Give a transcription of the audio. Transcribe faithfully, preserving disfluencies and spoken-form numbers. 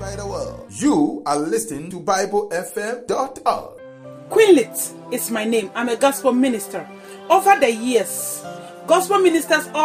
by the world. You are listening to Bible F M dot org. Queenlit is my name. I'm a gospel minister. Over the years, gospel ministers all